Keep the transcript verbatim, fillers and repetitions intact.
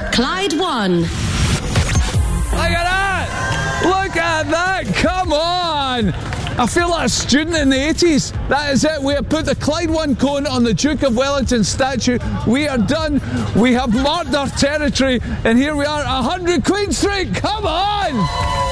Clyde won. Look at that! Look at that! Come on! I feel like a student in the eighties. That is it. We have put the Clyde one cone on the Duke of Wellington statue. We are done. We have marked our territory. And here we are, one hundred Queen Street. Come on!